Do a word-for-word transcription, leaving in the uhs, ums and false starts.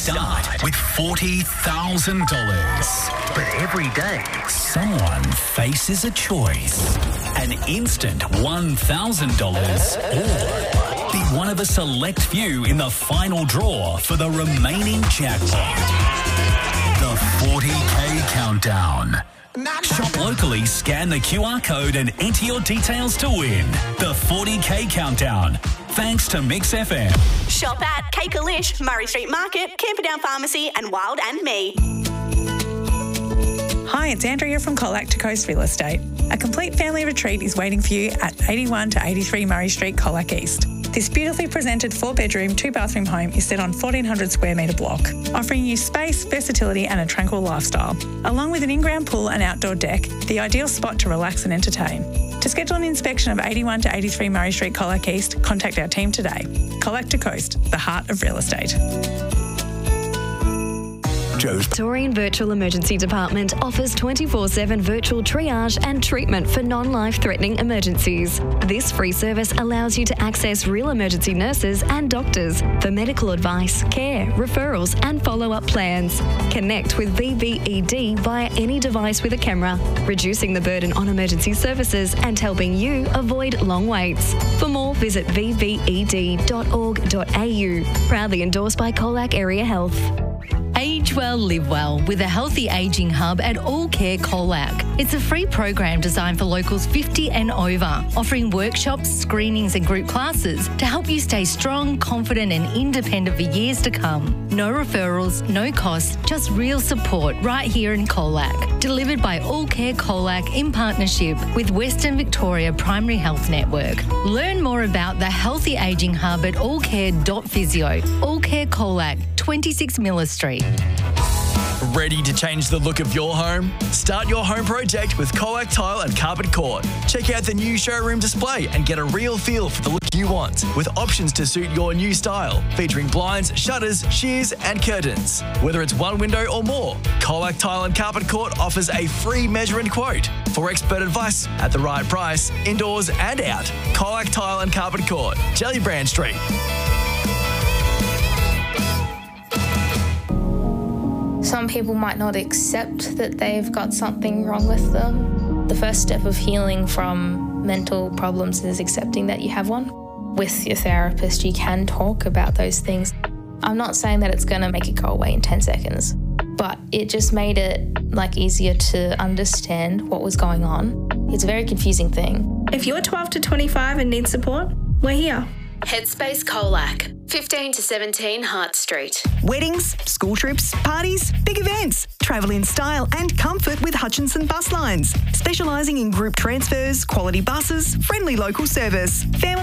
start with forty thousand dollars. But every day, someone faces a choice. An instant one thousand dollars or be one of a select few in the final draw for the remaining jackpot. The forty K Countdown. Shop locally, scan the Q R code and enter your details to win. The forty K Countdown. Thanks to Mix F M. Shop at Cakelish, Murray Street Market, Camperdown Pharmacy and Wild and Me. Hi, it's Andrea from Colac to Coast Real Estate. A complete family retreat is waiting for you at eighty-one to eighty-three Murray Street, Colac East. This beautifully presented four-bedroom, two-bathroom home is set on fourteen hundred square metre block, offering you space, versatility and a tranquil lifestyle. Along with an in-ground pool and outdoor deck, the ideal spot to relax and entertain. To schedule an inspection of eighty-one to eighty-three Murray Street, Colac East, contact our team today. Colac to Coast, the heart of real estate. Joe's Victorian Virtual Emergency Department offers twenty-four seven virtual triage and treatment for non-life-threatening emergencies. This free service allows you to access real emergency nurses and doctors for medical advice, care, referrals and follow-up plans. Connect with V V E D via any device with a camera, reducing the burden on emergency services and helping you avoid long waits. For more, visit v v e d dot org dot a u. Proudly endorsed by Colac Area Health. Age well, live well with a healthy ageing hub at All Care Colac. It's a free program designed for locals fifty and over, offering workshops, screenings and group classes to help you stay strong, confident and independent for years to come. No referrals, no costs, just real support right here in Colac. Delivered by All Care Colac in partnership with Western Victoria Primary Health Network. Learn more about the Healthy Ageing Hub at allcare dot physio. All Care Colac, twenty-six Miller Street. Ready to change the look of your home? Start your home project with Colac Tile and Carpet Court. Check out the new showroom display and get a real feel for the look you want, with options to suit your new style, featuring blinds, shutters, shears and curtains. Whether it's one window or more, Colac Tile and Carpet Court offers a free measure and quote for expert advice at the right price, indoors and out. Colac Tile and Carpet Court, Jellybrand Street. Some people might not accept that they've got something wrong with them. The first step of healing from mental problems is accepting that you have one. With your therapist, you can talk about those things. I'm not saying that it's going to make it go away in ten seconds, but it just made it like easier to understand what was going on. It's a very confusing thing. If you're twelve to twenty-five and need support, we're here. Headspace Colac, fifteen to seventeen Hart Street. Weddings, school trips, parties, big events. Travel in style and comfort with Hutchinson Bus Lines, specialising in group transfers, quality buses, friendly local service. Family